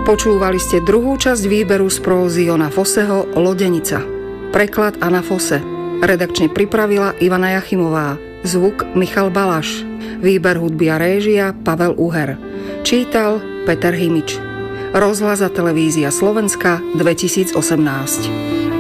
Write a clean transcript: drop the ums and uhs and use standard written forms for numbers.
Počúvali ste druhú časť výberu z prózy Jona Fosseho Lodenica. Preklad Anna Fosse. Redakčne pripravila Ivana Jachimová. Zvuk Michal Balaš. Výber hudby a réžia Pavel Uher. Čítal Peter Himič. Rozhlas a televízia Slovenska 2018.